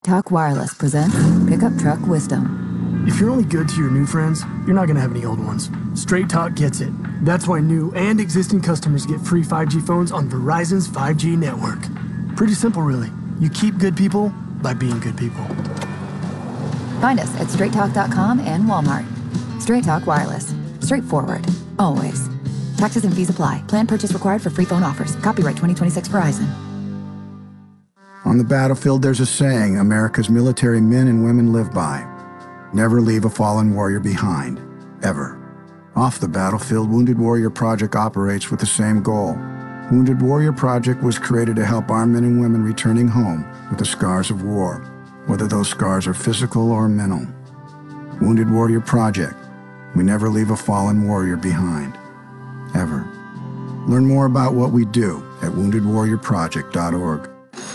Talk Wireless presents Pickup Truck Wisdom. If you're only good to your new friends, you're not going to have any old ones. Straight Talk gets it. That's why new and existing customers get free 5G phones on Verizon's 5G network. Pretty simple, really. You keep good people by being good people. Find us at straighttalk.com and Walmart. Straight Talk Wireless. Straightforward. Always. Taxes and fees apply. Plan purchase required for free phone offers. Copyright 2026 Verizon. On the battlefield, there's a saying America's military men and women live by. Never leave a fallen warrior behind. Ever. Off the battlefield, Wounded Warrior Project operates with the same goal. Wounded Warrior Project was created to help our men and women returning home with the scars of war, whether those scars are physical or mental. Wounded Warrior Project. We never leave a fallen warrior behind. Ever. Learn more about what we do at woundedwarriorproject.org.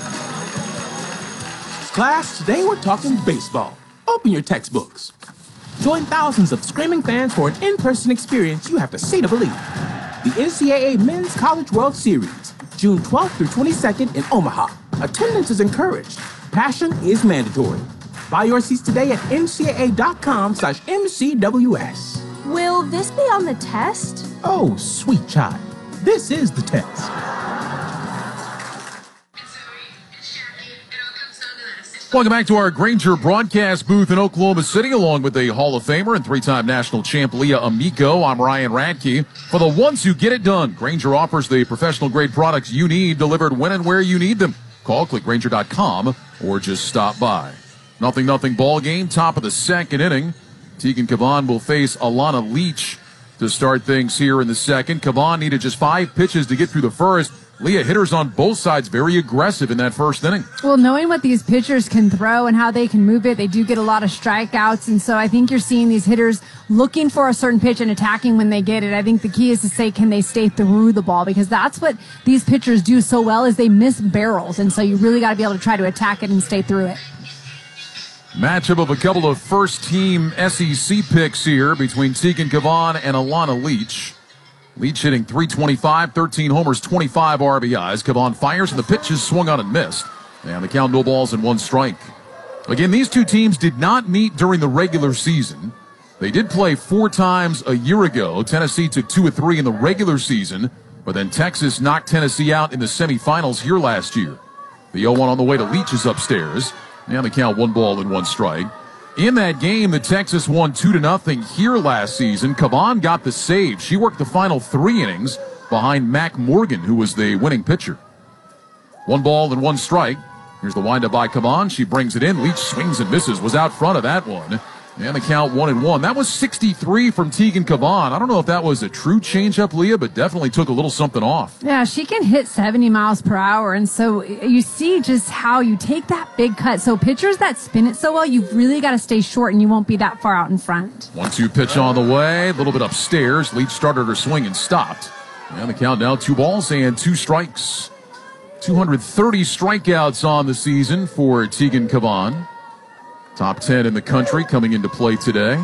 Class, today we're talking baseball. Open your textbooks. Join thousands of screaming fans for an in-person experience you have to see to believe. The NCAA Men's College World Series, June 12th through 22nd in Omaha. Attendance is encouraged. Passion is mandatory. Buy your seats today at ncaa.com/MCWS. Will this be on the test? Oh, sweet child. This is the test. Welcome back to our Grainger broadcast booth in Oklahoma City, along with the Hall of Famer and three-time national champ Leah Amico. I'm Ryan Radke. For the ones who get it done, Grainger offers the professional-grade products you need delivered when and where you need them. Call, click Grainger.com, or just stop by. 0-0 ball game, top of the second inning. Tegan Caban will face Alana Leach to start things here in the second. Caban needed just 5 pitches to get through the first. Leah, hitters on both sides very aggressive in that first inning. Well, knowing what these pitchers can throw and how they can move it, they do get a lot of strikeouts. And so I think you're seeing these hitters looking for a certain pitch and attacking when they get it. I think the key is to say, can they stay through the ball? Because that's what these pitchers do so well, is they miss barrels. And so you really got to be able to try to attack it and stay through it. Matchup of a couple of first-team SEC picks here between Tegan Caban and Alana Leach. Leach hitting .325, 13 homers, 25 RBIs. Caban fires and the pitch is swung on and missed. And the count, no balls and 1 strike. Again, these two teams did not meet during the regular season. They did play 4 times a year ago. Tennessee took 2 of 3 in the regular season, but then Texas knocked Tennessee out in the semifinals here last year. The 0-1 on the way to Leach is upstairs. And the count, 1 ball and 1 strike. In that game, the Texas won 2-0 here last season. Caban got the save. She worked the final 3 innings behind Mac Morgan, who was the winning pitcher. 1 ball and 1 strike. Here's the windup by Caban. She brings it in. Leach swings and misses. Was out front of that one. And the count 1-1. That was 63 from Tegan Caban. I don't know if that was a true changeup, Leah, but definitely took a little something off. Yeah, she can hit 70 miles per hour. And so you see just how you take that big cut. So pitchers that spin it so well, you've really got to stay short and you won't be that far out in front. 1-2 pitch on the way. A little bit upstairs. Leach started her swing and stopped. And the count now 2 balls and 2 strikes. 230 strikeouts on the season for Tegan Caban. Top 10 in the country coming into play today.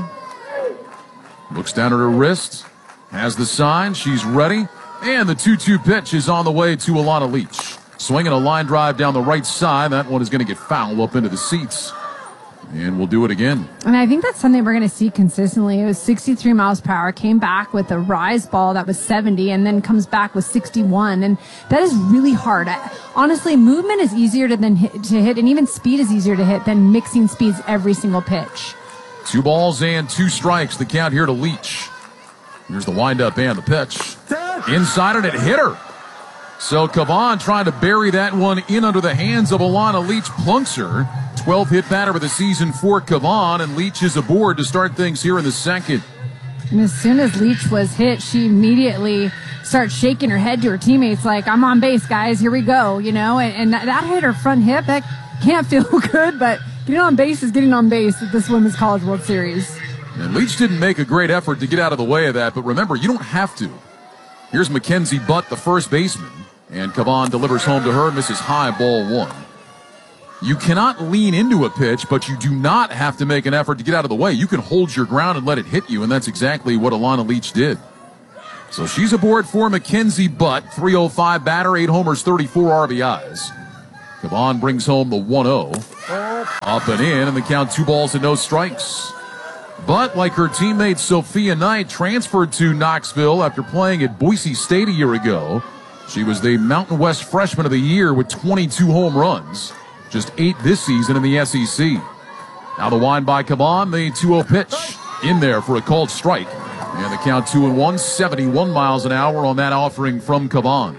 Looks down at her wrist. Has the sign. She's ready. And the 2-2 pitch is on the way to Alana Leach. Swinging a line drive down the right side. That one is going to get foul up into the seats. And we'll do it again. And I think that's something we're going to see consistently. It was 63 miles per hour, came back with a rise ball that was 70, and then comes back with 61. And that is really hard. Honestly, movement is easier to hit, and even speed is easier to hit than mixing speeds every single pitch. 2 balls and 2 strikes. The count here to Leach. Here's the windup and the pitch. Inside it hit her. So Caban trying to bury that one in under the hands of Alana Leach. Plunks her. 12th hit batter of the season for Caban, and Leach is aboard to start things here in the second. And as soon as Leach was hit, she immediately starts shaking her head to her teammates like, I'm on base, guys, here we go, you know, and that hit her front hip. That can't feel good, but getting on base is getting on base at this Women's College World Series. And Leach didn't make a great effort to get out of the way of that, but remember, you don't have to. Here's Mackenzie Butt, the first baseman, and Caban delivers home to her, misses high, ball 1. You cannot lean into a pitch, but you do not have to make an effort to get out of the way. You can hold your ground and let it hit you, and that's exactly what Alana Leach did. So she's aboard for Mackenzie Butt, .305 batter, 8 homers, 34 RBIs. Caban brings home the 1-0. Up and in, and the count 2 balls and no strikes. But like her teammate Sophia Knight, transferred to Knoxville after playing at Boise State a year ago. She was the Mountain West Freshman of the Year with 22 home runs. Just 8 this season in the SEC. Now the wind by Caban, the 2-0 pitch. In there for a called strike. And the count 2-1, 71 miles an hour on that offering from Caban.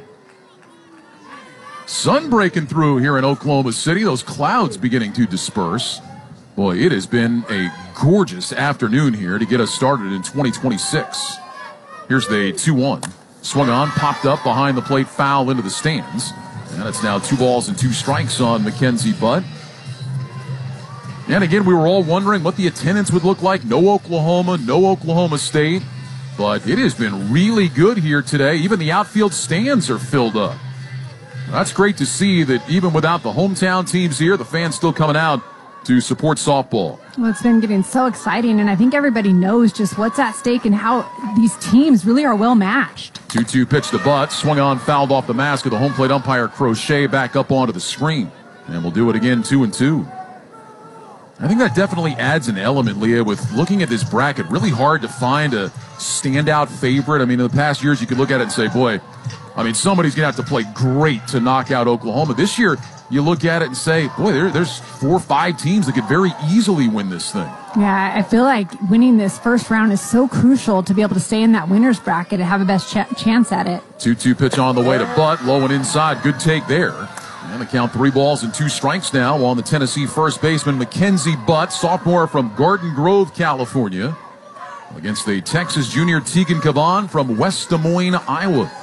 Sun breaking through here in Oklahoma City. Those clouds beginning to disperse. Boy, it has been a gorgeous afternoon here to get us started in 2026. Here's the 2-1. Swung on, popped up behind the plate, foul into the stands. And it's now 2 balls and 2 strikes on Mackenzie Butt. And again, we were all wondering what the attendance would look like. No Oklahoma, no Oklahoma State. But it has been really good here today. Even the outfield stands are filled up. That's great to see that even without the hometown teams here, the fans still coming out to support softball. Well, it's been getting so exciting, and I think everybody knows just what's at stake and how these teams really are well matched. 2-2 pitch to Butt, swung on, fouled off the mask of the home plate umpire Crochet back up onto the screen. And we'll do it again, 2-2. I think that definitely adds an element, Leah, with looking at this bracket. Really hard to find a standout favorite. I mean, in the past years, you could look at it and say, boy, I mean, somebody's going to have to play great to knock out Oklahoma. This year, you look at it and say, boy, there's 4 or 5 teams that could very easily win this thing. Yeah, I feel like winning this first round is so crucial to be able to stay in that winner's bracket and have the best chance at it. 2-2 pitch on the way to Butt, low and inside. Good take there. And the count 3 balls and 2 strikes now on the Tennessee first baseman Mackenzie Butt, sophomore from Garden Grove, California, against the Texas junior Tegan Caban from West Des Moines, Iowa.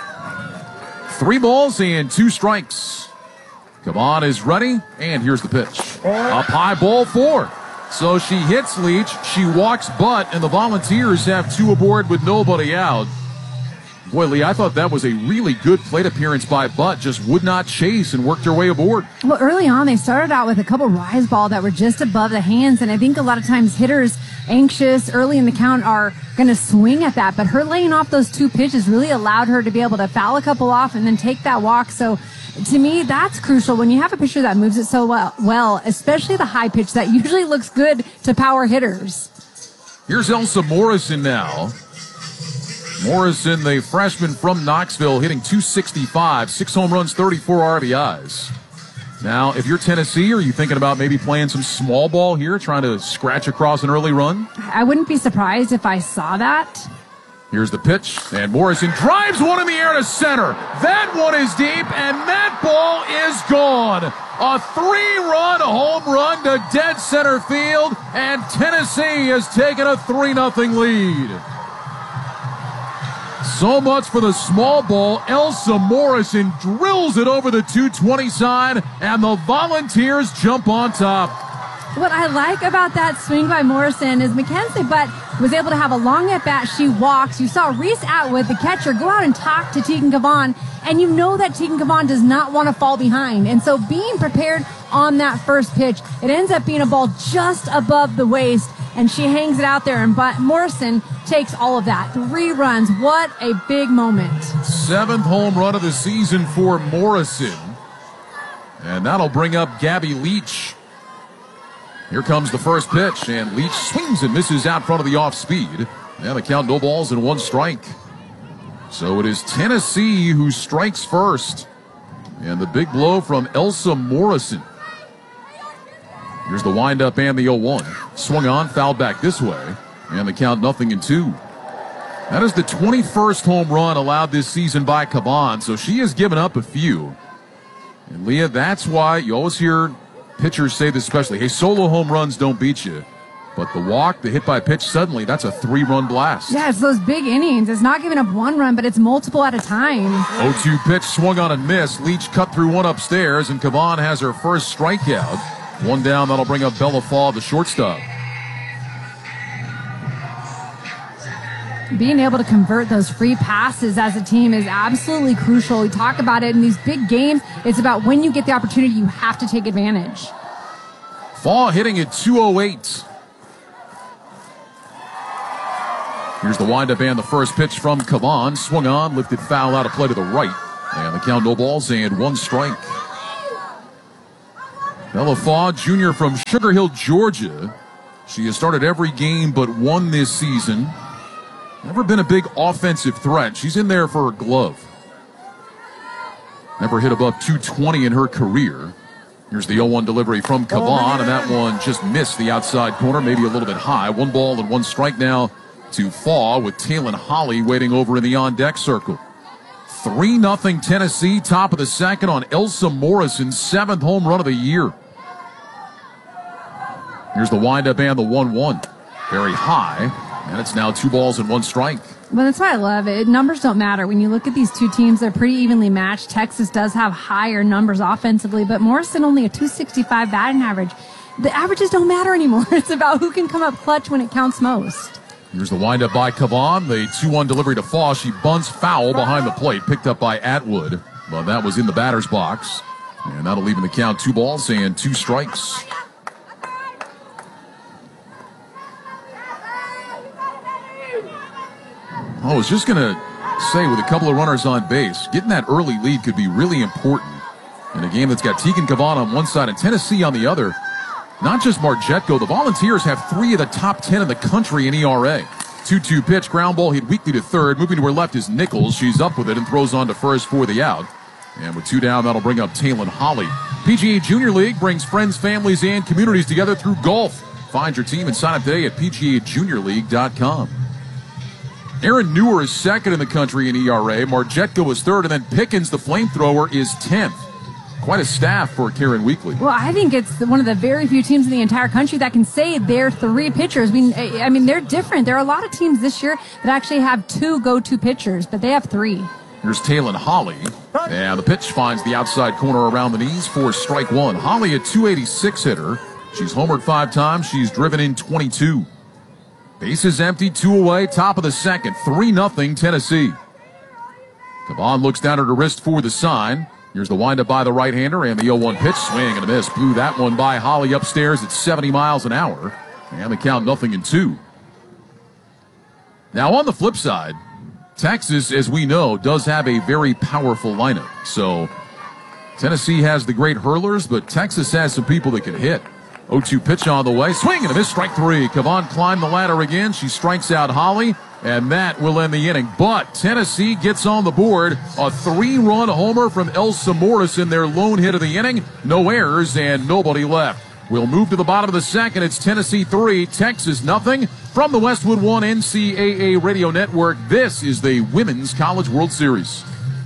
3 balls and 2 strikes. Caban is ready, and here's the pitch. Up high, ball 4. So she hits Leach, she walks Butt, and the Volunteers have 2 aboard with nobody out. Boy, Lee, I thought that was a really good plate appearance by Butt. Just would not chase and worked her way aboard. Well, early on, they started out with a couple rise ball that were just above the hands, and I think a lot of times hitters anxious early in the count are going to swing at that, but her laying off those 2 pitches really allowed her to be able to foul a couple off and then take that walk. So to me, that's crucial when you have a pitcher that moves it so well, especially the high pitch that usually looks good to power hitters. Here's Elsa Morrison now. Morrison, the freshman from Knoxville, hitting .265, 6 home runs, 34 RBIs. Now, if you're Tennessee, are you thinking about maybe playing some small ball here, trying to scratch across an early run? I wouldn't be surprised if I saw that. Here's the pitch, and Morrison drives one in the air to center. That one is deep, and that ball is gone. A 3-run home run to dead center field, and Tennessee has taken a 3-0 lead. So much for the small ball. Elsa Morrison drills it over the 220 side, and the Volunteers jump on top. What I like about that swing by Morrison is Mackenzie Butt was able to have a long at-bat. She walks. You saw Reese Atwood, the catcher, go out and talk to Tegan Caban, and you know that Tegan Caban does not want to fall behind. And so being prepared on that first pitch, it ends up being a ball just above the waist, and she hangs it out there, and Morrison takes all of that. 3 runs. What a big moment. 7th home run of the season for Morrison. And that'll bring up Gabby Leach. Here comes the first pitch, and Leach swings and misses out front of the off speed. And the count, no balls and 1 strike. So it is Tennessee who strikes first. And the big blow from Elsa Morrison. Here's the windup and the 0-1. Swung on, fouled back this way. And the count 0-2. That is the 21st home run allowed this season by Caban, so she has given up a few. And Leah, that's why you always hear pitchers say this especially. Hey, solo home runs don't beat you. But the walk, the hit by pitch, suddenly that's a 3-run blast. Yeah, it's those big innings. It's not giving up 1 run, but it's multiple at a time. 0-2 pitch, swung on and missed. Leach cut through 1 upstairs, and Caban has her first strikeout. 1 down, that'll bring up Bella Fall, the shortstop. Being able to convert those free passes as a team is absolutely crucial. We talk about it in these big games. It's about when you get the opportunity, you have to take advantage. Fall hitting at 208. Here's the windup and the first pitch from Caban. Swung on, lifted foul out of play to the right. And the count, no balls and 1 strike. Bella Faw, junior from Sugar Hill, Georgia. She has started every game but one this season. Never been a big offensive threat. She's in there for her glove. Never hit above 220 in her career. Here's the 0-1 delivery from Kavan, and that one just missed the outside corner, maybe a little bit high. 1 ball and 1 strike now to Faw, with Talon Holly waiting over in the on-deck circle. 3-0 Tennessee, top of the second on Elsa Morrison's 7th home run of the year. Here's the windup and the 1-1. Very high, and it's now 2 balls and 1 strike. Well, that's why I love it. Numbers don't matter. When you look at these two teams, they're pretty evenly matched. Texas does have higher numbers offensively, but Morrison only a .265 batting average. The averages don't matter anymore. It's about who can come up clutch when it counts most. Here's the windup by Kavan. The 2-1 delivery to Faw. She bunts foul behind the plate, picked up by Atwood, but that was in the batter's box. And that'll leave in the count 2 balls and 2 strikes. I was just going to say, with a couple of runners on base, getting that early lead could be really important in a game that's got Tegan Kavan on one side and Tennessee on the other. Not just Marjetko. The Volunteers have 3 of the top 10 in the country in ERA. 2-2 pitch, ground ball hit weakly to third. Moving to her left is Nichols. She's up with it and throws on to first for the out. And with 2 down, that'll bring up Talon Holly. PGA Junior League brings friends, families, and communities together through golf. Find your team and sign up today at PGAJuniorLeague.com. Aaron Newer is second in the country in ERA. Marjetko is third, and then Pickens, the flamethrower, is 10th. Quite a staff for Karen Weekly. Well, I think it's one of the very few teams in the entire country that can say they're 3 pitchers. I mean, they're different. There are a lot of teams this year that actually have 2 go-to pitchers, but they have 3. Here's Talon Holly. And the pitch finds the outside corner around the knees for strike 1. Holly, a .286 hitter. She's homered 5 times. She's driven in 22. Bases empty, 2 away, top of the second. 3-0 Tennessee. Kavan looks down at her wrist for the sign. Here's the windup by the right-hander, and the 0-1 pitch, swing and a miss. Blew that one by Holly upstairs at 70 miles an hour. And the count 0-2. Now on the flip side, Texas, as we know, does have a very powerful lineup. So Tennessee has the great hurlers, but Texas has some people that can hit. 0-2 pitch on the way. Swing and a miss, strike 3. Kavan climbed the ladder again. She strikes out Holly, and that will end the inning. But Tennessee gets on the board. A 3-run homer from Elsa Morrison, their lone hit of the inning. No errors and nobody left. We'll move to the bottom of the second. It's Tennessee 3, Texas 0. From the Westwood One NCAA Radio Network, this is the Women's College World Series.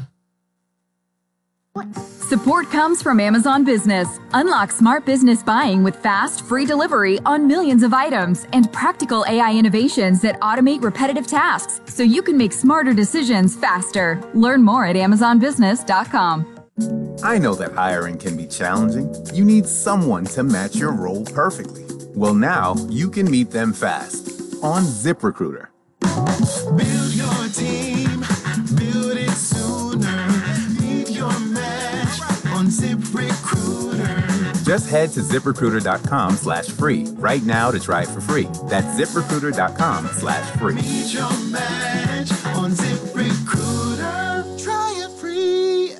Support comes from Amazon Business. Unlock smart business buying with fast, free delivery on millions of items and practical AI innovations that automate repetitive tasks so you can make smarter decisions faster. Learn more at AmazonBusiness.com. I know that hiring can be challenging. You need someone to match your role perfectly. Well, now you can meet them fast on ZipRecruiter. Build your team, build it sooner. Meet your match on ZipRecruiter. Just head to ZipRecruiter.com/free right now to try it for free. That's ZipRecruiter.com/free. Meet your match on ZipRecruiter. Try it free.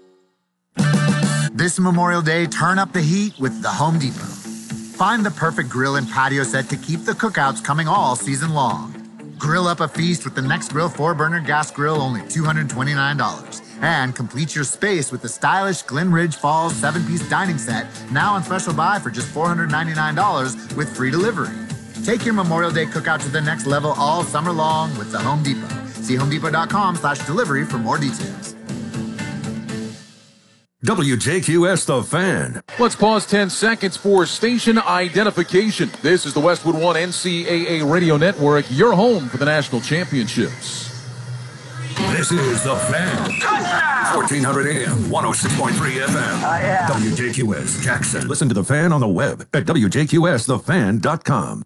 This Memorial Day, turn up the heat with the Home Depot. Find the perfect grill and patio set to keep the cookouts coming all season long. Grill up a feast with the Next Grill 4-burner gas grill, only $229. And complete your space with the stylish Glen Ridge Falls 7-piece dining set, now on special buy for just $499 with free delivery. Take your Memorial Day cookout to the next level all summer long with the Home Depot. See homedepot.com/delivery for more details. WJQS The Fan. Let's pause 10 seconds for station identification. This is the Westwood One NCAA Radio Network, your home for the national championships. This is The Fan. 1400 AM, 106.3 FM. WJQS Jackson. Listen to The Fan on the web at WJQSTheFan.com.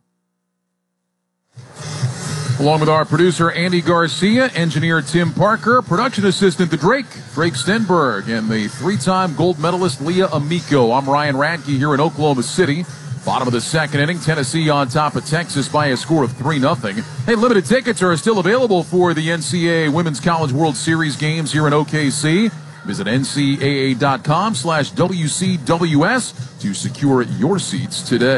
Along with our producer, Andy Garcia, engineer Tim Parker, production assistant, Drake Stenberg, and the 3-time gold medalist, Leah Amico. I'm Ryan Radke here in Oklahoma City. Bottom of the second inning, Tennessee on top of Texas by a score of 3-0. Hey, limited tickets are still available for the NCAA Women's College World Series games here in OKC. Visit ncaa.com/WCWS to secure your seats today.